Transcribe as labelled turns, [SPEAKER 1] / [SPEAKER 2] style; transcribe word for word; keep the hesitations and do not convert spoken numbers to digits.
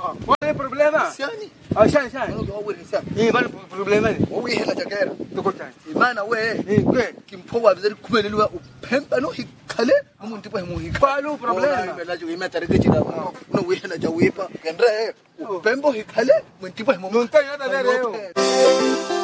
[SPEAKER 1] qual é o problema?
[SPEAKER 2] Siani.
[SPEAKER 1] Ah, Shani, Shani.
[SPEAKER 2] Ano gawa wuri sa.
[SPEAKER 1] Eh, qual é o problema?
[SPEAKER 2] O wi hela jagera.
[SPEAKER 1] Tukutan.
[SPEAKER 2] Imana we.
[SPEAKER 1] Eh, que?
[SPEAKER 2] Kimpowa bizari kumelelwa upemba no hikale umuntu bwe mu hikale.
[SPEAKER 1] Qual é o problema?
[SPEAKER 2] Wala jo imata regejina no wi hela jawipa. Gendre upembo hikale umuntu bwe mu.
[SPEAKER 1] Não tem nada a ver, eu.